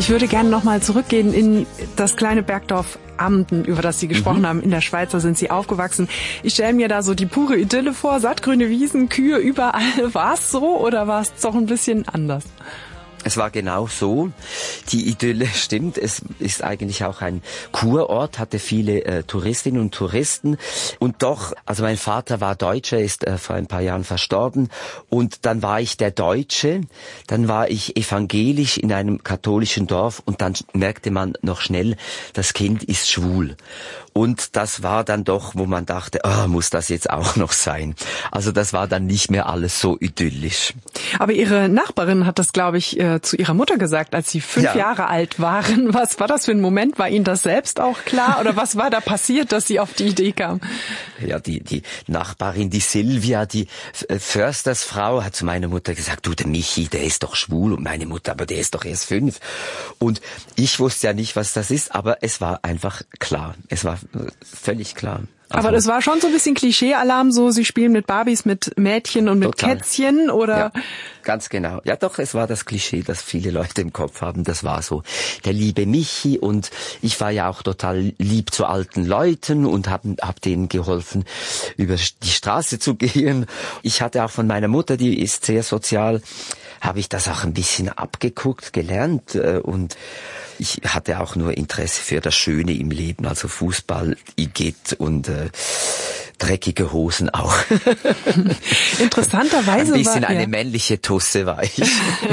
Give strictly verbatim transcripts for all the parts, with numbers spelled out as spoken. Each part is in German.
Ich würde gerne nochmal zurückgehen in das kleine Bergdorf Amden, über das Sie gesprochen mhm. haben. In der Schweiz, da sind Sie aufgewachsen. Ich stelle mir da so die pure Idylle vor, sattgrüne Wiesen, Kühe überall. War es so oder war es doch ein bisschen anders? Es war genau so. Die Idylle stimmt. Es ist eigentlich auch ein Kurort, hatte viele äh, Touristinnen und Touristen. Und doch, also mein Vater war Deutscher, ist äh, vor ein paar Jahren verstorben. Und dann war ich der Deutsche. Dann war ich evangelisch in einem katholischen Dorf. Und dann merkte man noch schnell, das Kind ist schwul. Und das war dann doch, wo man dachte, oh, muss das jetzt auch noch sein? Also das war dann nicht mehr alles so idyllisch. Aber Ihre Nachbarin hat das, glaube ich, äh, zu Ihrer Mutter gesagt, als Sie fünf ja. Jahre alt waren. Was war das für ein Moment? War Ihnen das selbst auch klar? Oder was war da passiert, dass Sie auf die Idee kam? Ja, die, die Nachbarin, die Silvia, die Förstersfrau, hat zu meiner Mutter gesagt, du, der Michi, der ist doch schwul. Und meine Mutter, aber der ist doch erst fünf. Und ich wusste ja nicht, was das ist, aber es war einfach klar. Es war völlig klar. Also, aber das war schon so ein bisschen Klischee-Alarm, so Sie spielen mit Barbies, mit Mädchen und mit total. Kätzchen, oder? Ja, ganz genau. Ja doch, es war das Klischee, das viele Leute im Kopf haben. Das war so der liebe Michi, und ich war ja auch total lieb zu alten Leuten und hab, hab denen geholfen, über die Straße zu gehen. Ich hatte auch von meiner Mutter, die ist sehr sozial, habe ich das auch ein bisschen abgeguckt, gelernt, und ich hatte auch nur Interesse für das Schöne im Leben, also Fußball, Igitt und äh, dreckige Hosen auch. Interessanterweise ein bisschen war, eine ja. männliche Tusse war ich.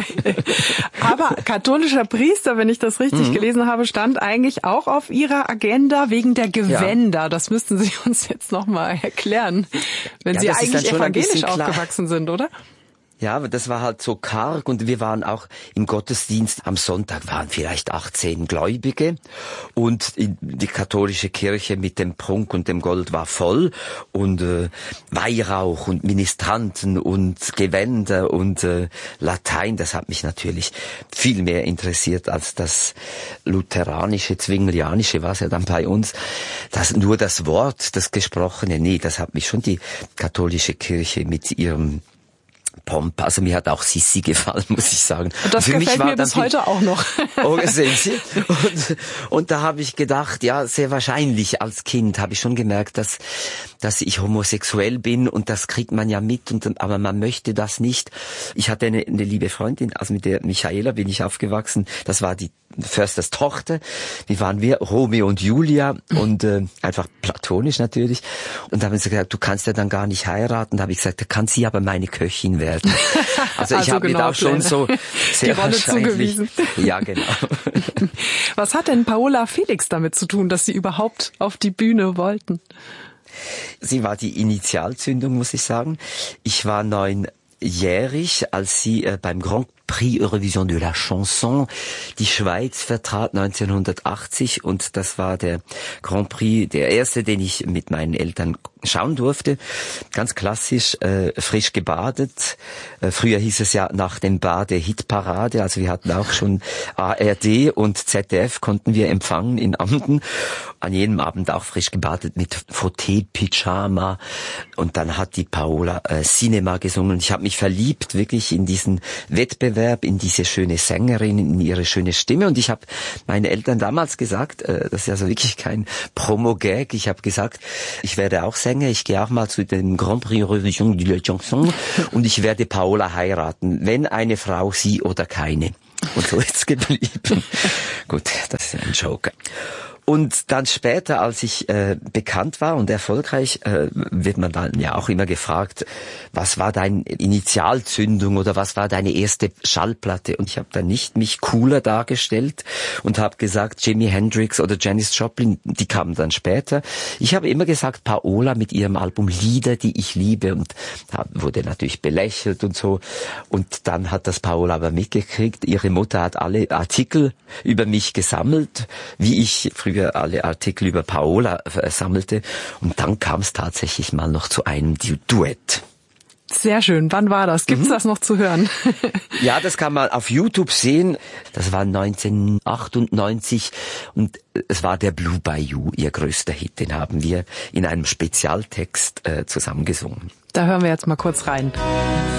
Aber katholischer Priester, wenn ich das richtig mhm. gelesen habe, stand eigentlich auch auf Ihrer Agenda wegen der Gewänder. Ja. Das müssten Sie uns jetzt nochmal erklären, wenn ja, Sie eigentlich evangelisch aufgewachsen sind, oder? Ja, aber das war halt so karg, und wir waren auch im Gottesdienst. Am Sonntag waren vielleicht achtzehn Gläubige, und die katholische Kirche mit dem Prunk und dem Gold war voll, und äh, Weihrauch und Ministranten und Gewänder und äh, Latein. Das hat mich natürlich viel mehr interessiert als das lutheranische, zwinglianische, was ja dann bei uns. Das nur das Wort, das Gesprochene. Nee, das hat mich schon die katholische Kirche mit ihrem Pomp. Also mir hat auch Sissi gefallen, muss ich sagen. Und das Für gefällt mich war mir bis heute auch noch. Oh, sehen Sie? Und, und da habe ich gedacht, ja, sehr wahrscheinlich als Kind habe ich schon gemerkt, dass dass ich homosexuell bin, und das kriegt man ja mit, und aber man möchte das nicht. Ich hatte eine, eine liebe Freundin, also mit der Michaela bin ich aufgewachsen. Das war die Försters Tochter. Wie waren wir? Romeo und Julia, und äh, einfach platonisch natürlich. Und da haben sie gesagt, du kannst ja dann gar nicht heiraten. Da habe ich gesagt, da kann sie aber meine Köchin werden. Also, also ich habe genau mir da auch schon so sehr die Rolle zugewiesen. Ja, genau. Was hat denn Paola Felix damit zu tun, dass Sie überhaupt auf die Bühne wollten? Sie war die Initialzündung, muss ich sagen. Ich war neunjährig, als sie äh, beim Grand Prix Eurovision de la Chanson die Schweiz vertrat neunzehnhundertachtzig, und das war der Grand Prix, der erste, den ich mit meinen Eltern schauen durfte. Ganz klassisch, äh, frisch gebadet. Äh, früher hieß es ja nach dem Bade Hitparade, also wir hatten auch schon A R D und Z D F konnten wir empfangen in Amden. An jedem Abend auch frisch gebadet mit Frotté, Pyjama, und dann hat die Paola äh, Cinema gesungen. Ich habe mich verliebt wirklich in diesen Wettbewerb, in diese schöne Sängerin, in ihre schöne Stimme, und ich habe meinen Eltern damals gesagt, äh, das ist also wirklich kein Promo-Gag, ich habe gesagt, ich werde auch Sänger, ich gehe auch mal zu dem Grand Prix Eurovision de la Chanson und ich werde Paola heiraten, wenn eine Frau, sie oder keine. Und so ist es geblieben. Gut, das ist ein Joke. Und dann später, als ich äh, bekannt war und erfolgreich, äh, wird man dann ja auch immer gefragt, was war deine Initialzündung oder was war deine erste Schallplatte? Und ich habe dann nicht mich cooler dargestellt und habe gesagt, Jimi Hendrix oder Janis Joplin, die kamen dann später. Ich habe immer gesagt, Paola mit ihrem Album Lieder, die ich liebe, und hab, wurde natürlich belächelt und so. Und dann hat das Paola aber mitgekriegt. Ihre Mutter hat alle Artikel über mich gesammelt, wie ich früher alle Artikel über Paola sammelte, und dann kam es tatsächlich mal noch zu einem Duett. Sehr schön. Wann war das? Gibt's mhm. das noch zu hören? Ja, das kann man auf YouTube sehen. Das war neunzehnhundertachtundneunzig, und es war der Blue Bayou, ihr größter Hit. Den haben wir in einem Spezialtext äh, zusammengesungen. Da hören wir jetzt mal kurz rein.